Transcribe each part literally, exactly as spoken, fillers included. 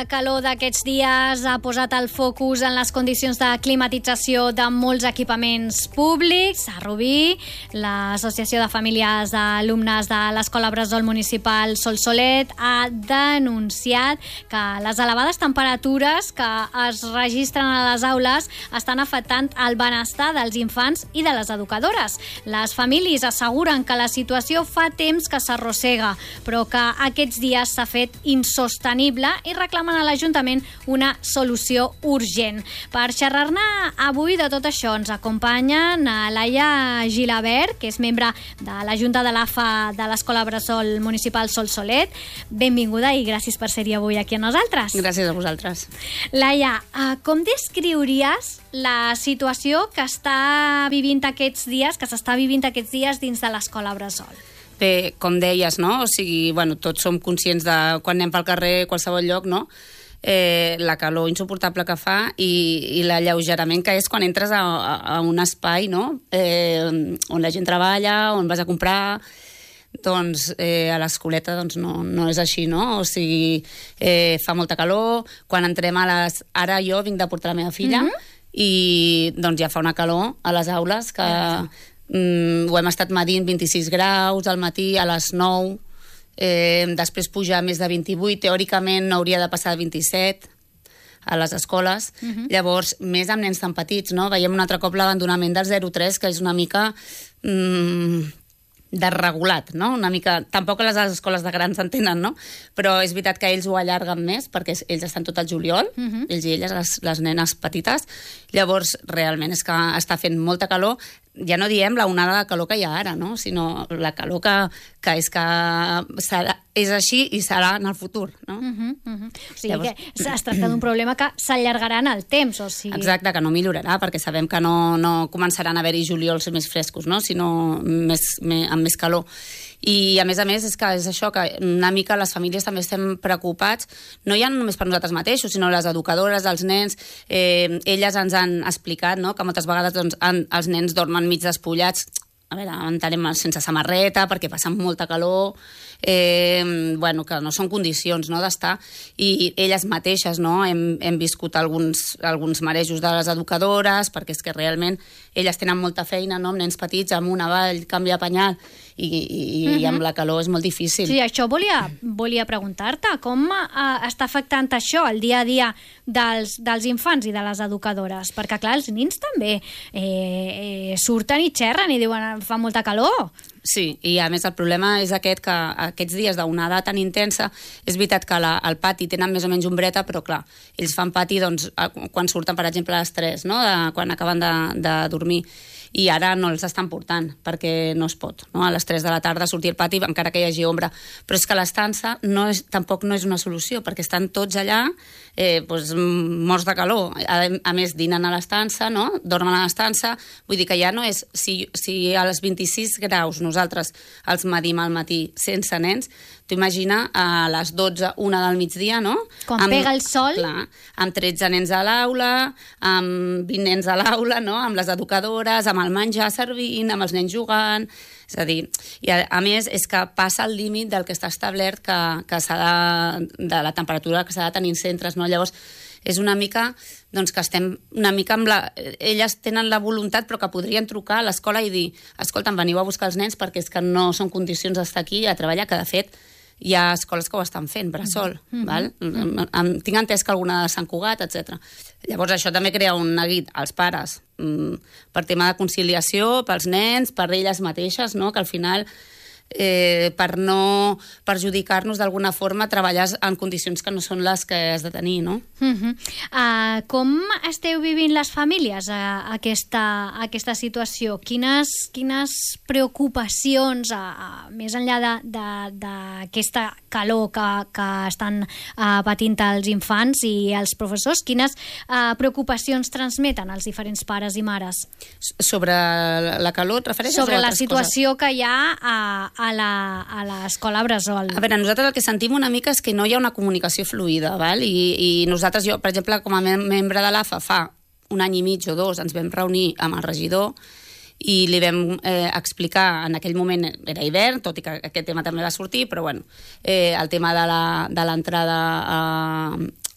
La calor d'aquests dies ha posat el focus en les condicions de climatització de molts equipaments públics. A Rubí, l'Associació de Famílies d'Alumnes de l'Escola Bressol Municipal Solsolet ha denunciat que les elevades temperatures que es registren a les aules estan afectant el benestar dels infants i de les educadores. Les famílies asseguren que la situació fa temps que s'arrossega, però que aquests dies s'ha fet insostenible i reclamen a l'Ajuntament una solució urgent. Per xerrar-ne avui de tot això ens acompanyen Laia Gilabert, que és membre de la Junta de l'A F A de l'Escola Bressol Municipal Solsolet. Benvinguda i gràcies per ser-hi avui aquí amb nosaltres. Gràcies a vosaltres. Laia, com descriuries la situació que està vivint aquests dies, que s'està vivint aquests dies dins de l'Escola Bressol? Bé, com deies, no? O sigui, bueno, tots som conscients de quan anem pel carrer, qualsevol lloc, no? Eh, la calor insuportable que fa i, i l'alleugerament que és quan entres a, a, a un espai, no? Eh, on la gent treballa, on vas a comprar. Doncs eh, a l'escoleta doncs, no, no és així, no? O sigui, eh, fa molta calor. Quan entrem a les... Ara jo vinc de portar la meva filla mm-hmm. i doncs ja fa una calor a les aules que... Mm-hmm. Mm, ho hem estat medint vint-i-sis graus al matí, a les nou, eh, després pujar a més de vint-i-vuit, teòricament no hauria de passar de vint-i-set a les escoles. Uh-huh. Llavors, més amb nens tan petits, no? Veiem un altre cop l'abandonament del zero tres, que és una mica mm, desregulat, no? Una mica... Tampoc les escoles de grans entenen, no? Però és veritat que ells ho allarguen més, perquè ells estan tot el juliol, uh-huh. ells i elles, les, les nenes petites. Llavors, realment, és que està fent molta calor. Ja no diem la onada de calor que hi ha ara, no? Sinó la calor que, que és que serà, és així i serà en el futur, no? Uh-huh, uh-huh. O sigui Llavors... que es tracta d'un problema que s'allargarà en el temps, o sigui... Exacte, que no millorarà, perquè sabem que no, no començaran a haver-hi juliols més frescos, no? Sinó més, més, amb més calor. I, a més a més, és que és això, que una mica les famílies també estem preocupats, no ja només per nosaltres mateixos, sinó les educadores, els nens, eh, elles ens han explicat, no?, que moltes vegades doncs, han, els nens dormen mig despullats, a veure, entenem sense samarreta, perquè passen molta calor, eh, bueno, que no són condicions, no?, d'estar, i elles mateixes, no?, hem, hem viscut alguns, alguns marejos de les educadores, perquè és que realment elles tenen molta feina, no?, amb nens petits, amunt, avall, canviar panyal, i, i, uh-huh. i amb la calor és molt difícil. Sí, això volia, volia preguntar-te, com eh, està afectant això el dia a dia dels, dels infants i de les educadores? Perquè, clar, els nins també eh, eh, surten i xerren i diuen fa molta calor. Sí, i a més el problema és aquest, que aquests dies d'onada tan intensa, és veritat que la, al pati tenen més o menys ombreta, però clar, ells fan pati doncs, quan surten, per exemple, a les tres, no?, de, quan acaben de, de dormir, i ara no els estan portant, perquè no es pot, no?, a les tres de la tarda sortir al pati, encara que hi hagi ombra. Però és que l'estança no és, tampoc no és una solució, perquè estan tots allà eh, doncs, morts de calor. A, a més, dinen a l'estança, no?, dormen a l'estança, vull dir que ja no és... Si, si a les vint-i-sis graus nosaltres els medim al matí sense nens, t'ho imagina a les dotze, una del migdia, no? Quan amb, pega el sol. Clar, amb tretze nens a l'aula, amb vint nens a l'aula, no?, amb les educadores, amb el menjar servint, amb els nens jugant... És a dir, i a, a més és que passa el límit del que està establert que, que s'ha de, de la temperatura que s'ha de tenir en centres, no? Llavors, és una mica, doncs que estem una mica amb la... Elles tenen la voluntat, però que podrien trucar a l'escola i dir, escolta'm, veniu a buscar els nens perquè és que no són condicions d'estar aquí a treballar, que de fet hi ha escoles que ho estan fent, Bressol, mm-hmm. val? Mm-hmm. Tinc entès que alguna de Sant Cugat, etcètera. Llavors això també crea un neguit als pares, mm, per tema de conciliació, pels nens, per elles mateixes, no?, que al final... Eh, per no perjudicar-nos d'alguna forma, treballar en condicions que no són les que has de tenir, no? Uh-huh. Uh, com esteu vivint les famílies uh, aquesta, aquesta situació? Quines, quines preocupacions, uh, uh, més enllà d'aquesta calor que, que estan uh, patint els infants i els professors, quines uh, preocupacions transmeten als diferents pares i mares? Sobre la calor et refereixes? Sobre la situació coses? Que hi ha a, a a l'escola Bressol. A veure, nosaltres el que sentim una mica és que no hi ha una comunicació fluida, val? I, i nosaltres, jo, per exemple, com a mem membre de l'A F A, fa un any i mig o dos ens vam reunir amb el regidor i li vam eh, explicar, en aquell moment era hivern, tot i que aquest tema també va sortir, però bueno, eh, el tema de l'entrada a,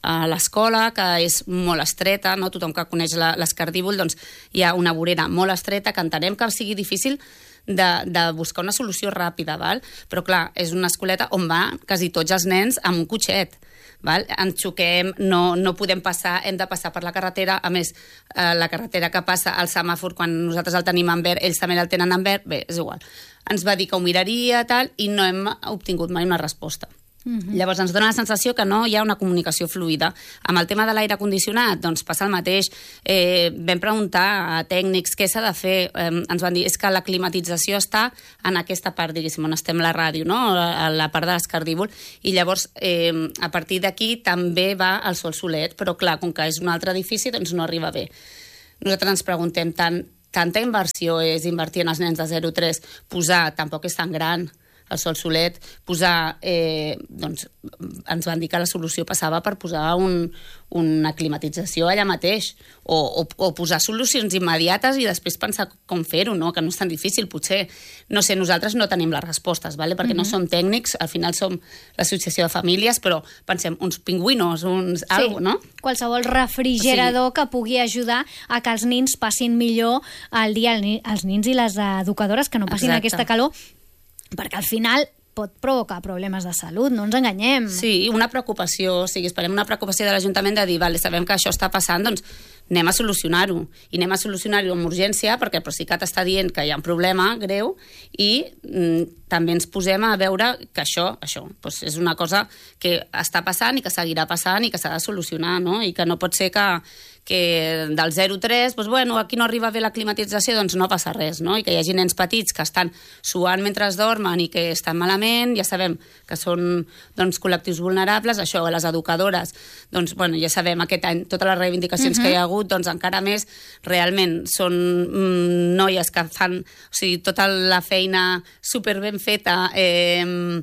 a l'escola, que és molt estreta, no? Tothom que coneix l'Escardívol, doncs hi ha una vorera molt estreta, que entenem que sigui difícil de, de buscar una solució ràpida, val? Però clar, és una escoleta on va quasi tots els nens amb un cotxet. Val? Ens xoquem, no, no podem passar, hem de passar per la carretera, a més, eh, la carretera que passa al semàfor, quan nosaltres el tenim en verd, ells també el tenen en verd, bé, és igual. Ens va dir que ho miraria, tal, i no hem obtingut mai una resposta. Uh-huh. Llavors ens dona la sensació que no hi ha una comunicació fluida. Amb el tema de l'aire condicionat, doncs passa el mateix. Eh, vam preguntar a tècnics què s'ha de fer. Eh, ens van dir és que la climatització està en aquesta part, diguéssim, on estem la ràdio, no? A la part de l'Escardívol, i llavors eh, a partir d'aquí també va el sol solet, però clar, com que és un altre edifici, doncs no arriba bé. Nosaltres ens preguntem, tant, tanta inversió és invertir en els nens de zero a tres, posar, tampoc és tan gran, el sol solet, posar, eh, doncs, ens van dir que la solució passava per posar un, una climatització allà mateix, o, o, o posar solucions immediates i després pensar com fer-ho, no? Que no és tan difícil, potser. No sé, nosaltres no tenim les respostes, ¿vale? Perquè mm-hmm. no som tècnics, al final som l'associació de famílies, però pensem, uns pingüinos, uns... Sí, algo, no? Qualsevol refrigerador sí. que pugui ajudar a que els nins passin millor el dia, els nins i les educadores, que no passin Exacte. Aquesta calor, perquè al final pot provocar problemes de salut, no ens enganyem. Sí, una preocupació, o sigui, esperem una preocupació de l'Ajuntament de dir, vale, sabem que això està passant, doncs anem a solucionar-ho. I anem a solucionar-ho amb urgència, perquè el Procicat està dient que hi ha un problema greu i mm, també ens posem a veure que això, això doncs és una cosa que està passant i que seguirà passant i que s'ha de solucionar, no? I que no pot ser que, que del zero a tres, doncs, bueno, aquí no arriba bé la climatització, doncs no passa res, no? I que hi hagi nens petits que estan suant mentre es dormen i que estan malament, ja sabem que són doncs, col·lectius vulnerables, això, les educadores, doncs, bueno, ja sabem aquest any totes les reivindicacions uh-huh. que hi ha hagut, doncs encara més, realment són mm, noies que fan, o sigui, tota la feina super ben feta, eh,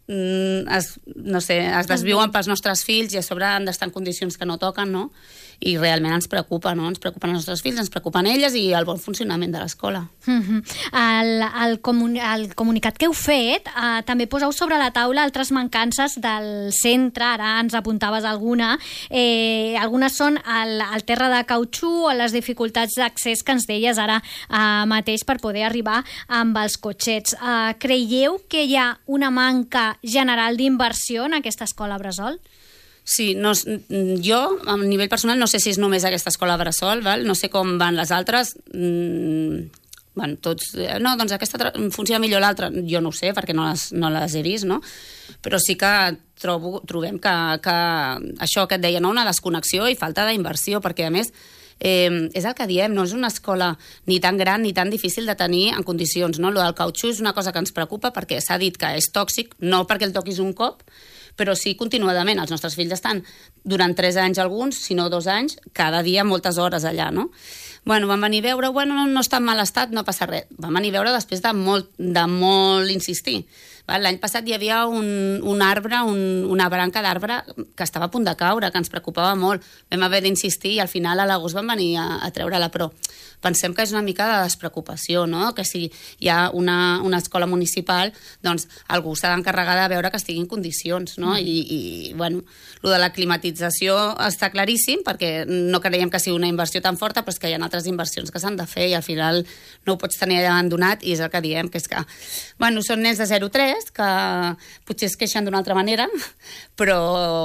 es, no sé, es desviuen pels nostres fills i a sobre han d'estar en condicions que no toquen, no? I realment ens preocupa, no? Ens preocupen els nostres fills, ens preocupen elles i el bon funcionament de l'escola. Mm-hmm. El, el, comuni el comunicat que heu fet eh, també poseu sobre la taula altres mancances del centre, ara ens apuntaves alguna. Eh, algunes són el, el terra de cautxú o les dificultats d'accés que ens deies ara eh, mateix per poder arribar amb els cotxets. Eh, creieu que hi ha una manca general d'inversió en aquesta escola bressol? Sí, no, jo, a nivell personal, no sé si és només aquesta escola bressol, val? No sé com van les altres. Mm, bueno, tots... No, doncs aquesta funciona millor l'altra. Jo no ho sé, perquè no les, no les he vist, no? Però sí que trobo, trobem que, que això que et deia, no? Una desconnexió i falta d'inversió, perquè, a més, eh, és el que diem, no és una escola ni tan gran ni tan difícil de tenir en condicions, no? Lo del cautxú és una cosa que ens preocupa perquè s'ha dit que és tòxic, no perquè el toquis un cop, però sí continuadament. Els nostres fills estan durant tres anys alguns, si no dos anys, cada dia moltes hores allà, no? Bueno, van venir a veure, bueno, no, no està en mal estat, no passa res. Van venir a veure després de molt, de molt insistir. L'any passat hi havia un, un arbre, un, una branca d'arbre que estava a punt de caure, que ens preocupava molt. Vam haver d'insistir i al final a l'agost van venir a, a treure-la, però pensem que és una mica de despreocupació, no? Que si hi ha una, una escola municipal, doncs algú s'ha d'encarregar de veure que estigui en condicions, no? Mm. I, i, bueno, lo de la climatització està claríssim, perquè no creiem que sigui una inversió tan forta, però és que hi ha altres inversions que s'han de fer i al final no ho pots tenir abandonat, i és el que diem, que és que, bueno, són nens de zero a tres, que potser es queixen d'una altra manera, però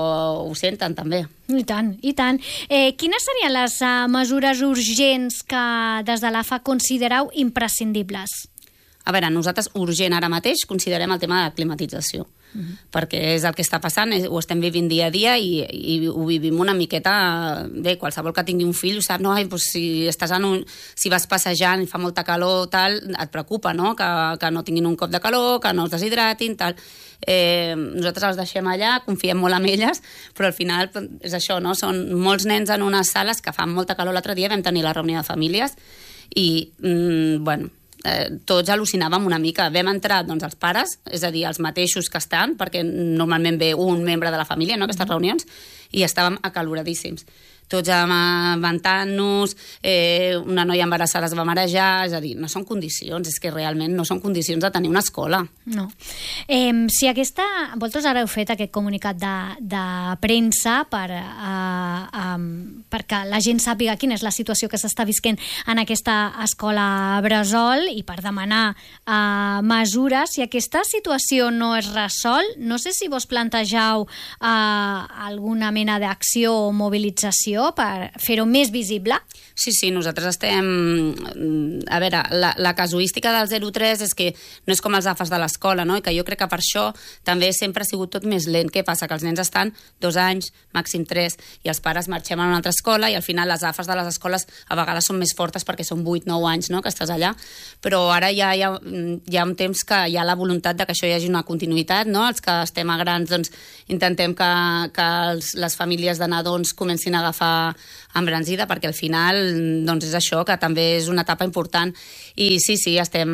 ho senten també. I tant, i tant. Eh, quines serien les uh, mesures urgents que des de l'A F A considereu imprescindibles? A veure, nosaltres urgent ara mateix considerem el tema de la climatització, uh-huh. perquè és el que està passant, ho estem vivint dia a dia i, i ho vivim una miqueta, bé, qualsevol que tingui un fill ho sap, no? Ai, doncs si estàs en un, si vas passejant i fa molta calor, tal, et preocupa, no? Que, que no tinguin un cop de calor, que no es deshidratin, tal. Eh, nosaltres els deixem allà, confiem molt en elles, però al final és això, no? Són molts nens en unes sales que fan molta calor. L'altre dia vam tenir la reunió de famílies i, mm, bueno, eh, tots al·lucinàvem una mica. Vam entrar, doncs, els pares, és a dir, els mateixos que estan, perquè normalment ve un membre de la família, no?, aquestes reunions, i estàvem acaloradíssims. tots avantant-nos, eh, una noia embarassada es va marejar, és a dir, no són condicions, és que realment no són condicions de tenir una escola. No. Eh, si aquesta... Vosaltres ara heu fet aquest comunicat de, de premsa per, eh, um, perquè la gent sàpiga quina és la situació que s'està visquent en aquesta escola bressol i per demanar eh, mesures. Si aquesta situació no es resol, no sé si vos plantegeu eh, alguna mena d'acció o mobilització per fer-ho més visible. Sí, sí, nosaltres estem... A veure, la, la casuística del zero tres és que no és com els AFAS de l'escola, no? I que jo crec que per això també sempre ha sigut tot més lent. Què passa? Que els nens estan dos anys, màxim tres, i els pares marxem a una altra escola i al final les AFAS de les escoles a vegades són més fortes perquè són vuit nou anys, no?, que estàs allà. Però ara ja hi ha, hi ha un temps que hi ha la voluntat de que això hi hagi una continuïtat, no? Els que estem a grans, doncs, intentem que, que els, les famílies de nadons comencin a agafar embranzida, perquè al final doncs és això, que també és una etapa important. I sí, sí, estem...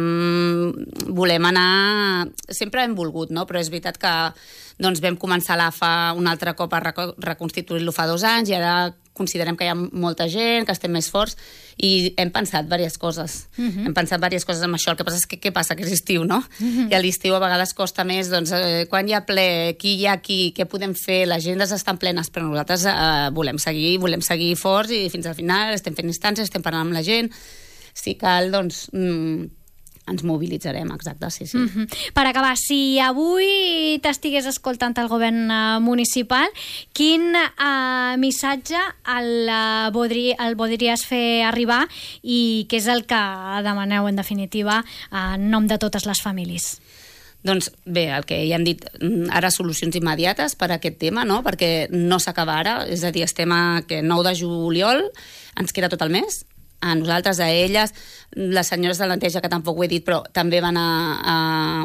volem anar... Sempre hem volgut, no? Però és veritat que doncs, vam començar l'A F A un altre cop a reconstituir-lo fa dos anys i ara considerem que hi ha molta gent, que estem més forts i hem pensat diverses coses. Uh-huh. Hem pensat diverses coses amb això. El que passa és que què passa? Que és estiu, no? Uh-huh. I a l'estiu a vegades costa més, doncs, eh, quan hi ha ple, qui hi ha aquí, què podem fer? Les agendes estan plenes, però nosaltres eh, volem seguir, volem seguir forts i fins al final estem fent instàncies, estem parlant amb la gent. Si cal, doncs... Mm, ens mobilitzarem, exacte, sí, sí. Mm-hmm. Per acabar, si avui t'estigués escoltant el govern municipal, quin uh, missatge el, uh, podri, el podries fer arribar i què és el que demaneu, en definitiva, en nom de totes les famílies? Doncs bé, el que ja hem dit, ara solucions immediates per a aquest tema, no? Perquè no s'acaba ara, és a dir, estem a que nou de juliol, ens queda tot el mes, a nosaltres, a elles, les senyores de Lanteja, que tampoc ho he dit, però també van a, a,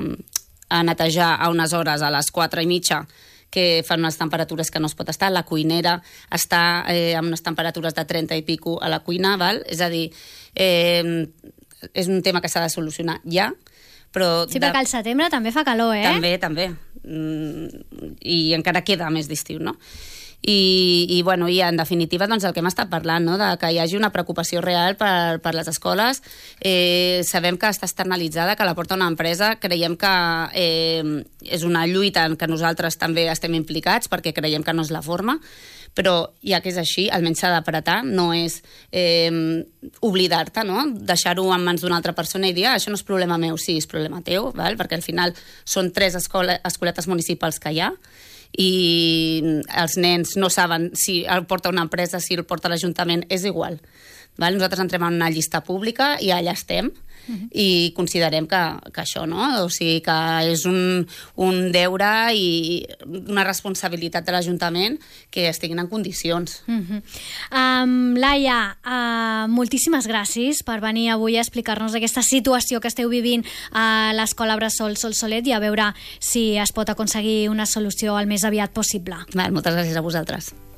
a netejar a unes hores a les quatre i mitja, que fan unes temperatures que no es pot estar. La cuinera està eh, amb unes temperatures de trenta i pico a la cuina, val? És a dir, eh, és un tema que s'ha de solucionar ja, però... Sí, perquè al setembre també fa calor, eh? També, també. Mm, I encara queda més d'estiu, no? I, i, bueno, i en definitiva doncs, el que hem estat parlant, no? De que hi hagi una preocupació real per, per les escoles. Eh, sabem que està externalitzada, que la porta una empresa, creiem que eh, és una lluita en què nosaltres també estem implicats perquè creiem que no és la forma, però ja que és així, almenys s'ha d'apretar, no és eh, oblidar-te, no? Deixar-ho en mans d'una altra persona i dir, ah, això no és problema meu, sí, és problema teu, val? Perquè al final són tres escole, escoletes municipals que hi ha, i els nens no saben si el porta una empresa, si el porta l'Ajuntament, és igual. Val? Nosaltres entrem en una llista pública i allà estem, uh-huh. i considerem que, que això, no? O sigui, que és un, un deure i una responsabilitat de l'Ajuntament que estiguin en condicions. Uh-huh. um, Laia, uh, moltíssimes gràcies per venir avui a explicar-nos aquesta situació que esteu vivint a l'Escola Bressol Solsolet i a veure si es pot aconseguir una solució el més aviat possible. Val, moltes gràcies a vosaltres.